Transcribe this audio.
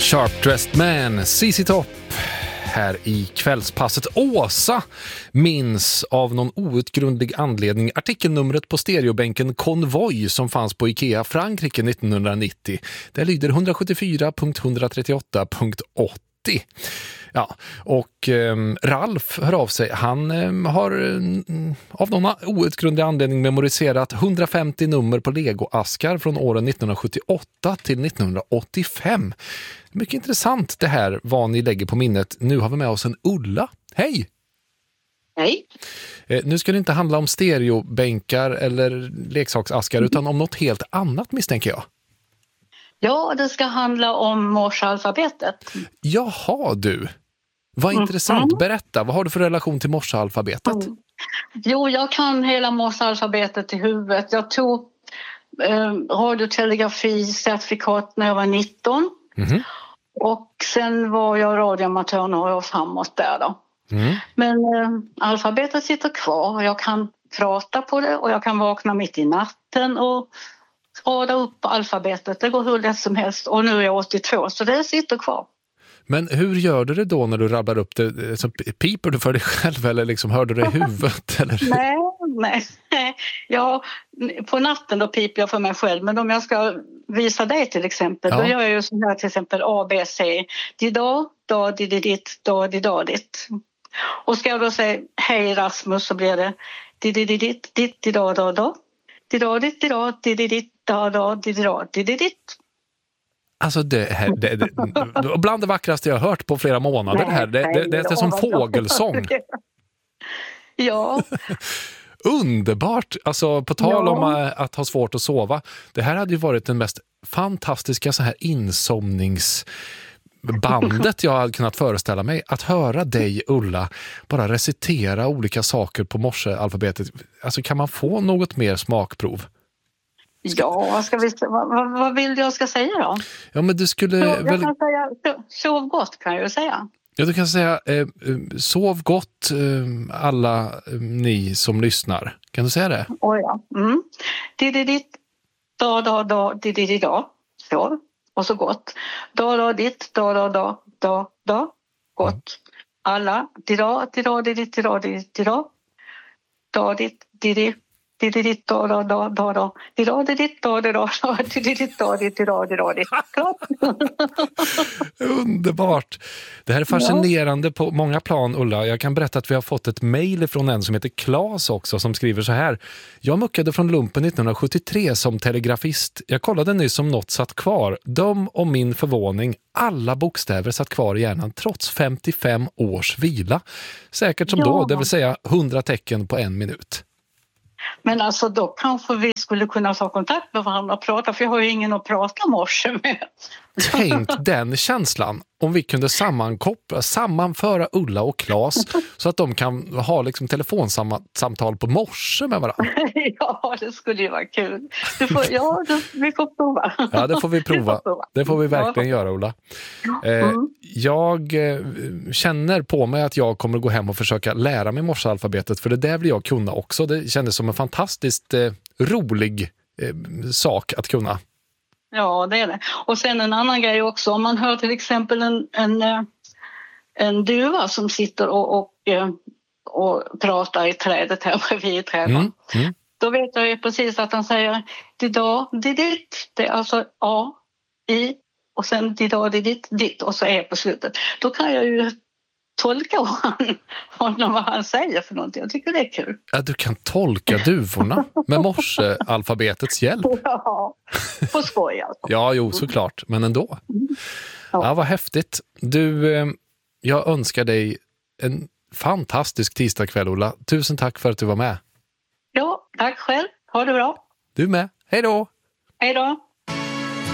Sharp Dressed Man, ZZ Top här i kvällspasset. Åsa minns av någon outgrundlig anledning artikelnumret på stereobänken Konvoj som fanns på Ikea Frankrike 1990. Det lyder 174.138.80. Ja, och Ralf hör av sig. Han har av någon outgrundlig anledning memoriserat 150 nummer på Lego-askar från åren 1978 till 1985. Mycket intressant det här, vad ni lägger på minnet. Nu har vi med oss en Ulla. Hej! Hej! Nu ska det inte handla om stereobänkar eller leksaksaskar utan om något helt annat, misstänker jag. Ja, det ska handla om morsealfabetet. Jaha du, vad intressant. Berätta, vad har du för relation till morsealfabetet? Jo, jag kan hela morsealfabetet i huvudet. Jag tog radiotelegrafi-certifikat när jag var 19. Och sen var jag radioamatör några år framåt där då. Men alfabetet sitter kvar. Jag kan prata på det och jag kan vakna mitt i natten och rada upp alfabetet. Det går hur lätt som helst. Och nu är jag 82 så det sitter kvar. Men hur gör du det då när du rabblar upp det? Så piper du för dig själv eller liksom hör du det i huvudet? Eller? Nej. Ja, på natten då piper jag för mig själv. Men om jag ska visa dig till exempel, då gör jag ju så här till exempel A, B, C. Dida, da, ditt, da, ditt. Och ska jag då säga hej Rasmus så blir det ditt, dida, da. Dida, ditt, da, ditt. Alltså det här, bland det vackraste jag har hört på flera månader. Nej, det är som fågelsång. Ja. Underbart! Alltså på tal om att ha svårt att sova. Det här hade ju varit den mest fantastiska så här insomningsbandet jag hade kunnat föreställa mig. Att höra dig, Ulla, bara recitera olika saker på morsealfabetet. Alltså kan man få något mer smakprov? Ja, vad vill jag ska säga då? Ja, men du skulle... Jag kan säga, sov gott kan jag ju säga. Ja, du kan säga sov gott alla ni som lyssnar. Kan du säga det? Ja. Ditt, da, ditt, sov. Och så gott. Da, ditt, da, gott. Alla, ditt, da, ditt, da, ditt, Underbart. Det här är fascinerande på många plan, Ulla. Jag kan berätta att vi har fått ett mejl från en som heter Claes också som skriver så här. Jag muckade från lumpen 1973 som telegrafist. Jag kollade nyss om något satt kvar. Döm om min förvåning. Alla bokstäver satt kvar i hjärnan trots 55 års vila. Säkert som då, det vill säga 100 tecken på 1 minut. Men alltså då kanske vi skulle kunna ta kontakt med varandra och prata, för jag har ju ingen att prata morse med. Tänk den känslan om vi kunde sammanföra Ulla och Claes så att de kan ha liksom telefonsamtal på morse med varandra. Ja, det skulle ju vara kul. Vi får prova. Ja, det får vi prova. Det får vi verkligen göra, Ulla. Jag känner på mig att jag kommer gå hem och försöka lära mig morsealfabetet, för det där vill jag kunna också. Det kändes som en fantastiskt rolig sak att kunna. Ja, det är det. Och sen en annan grej också. Om man hör till exempel en duva som sitter och pratar i trädet här bredvid trädet. Då vet jag ju precis att han säger dida, ditt. Det är alltså A, I och sen dida, ditt och så är på slutet. Då kan jag ju tolka honom vad han säger för någonting. Jag tycker det är kul. Ja, du kan tolka duvorna med morsealfabetets hjälp. Ja, på skoj alltså. Ja, jo, såklart. Men ändå. Ja, vad häftigt. Du, jag önskar dig en fantastisk tisdagkväll, Ulla. Tusen tack för att du var med. Ja, tack själv. Ha det bra. Du med. Hej då! Hej då!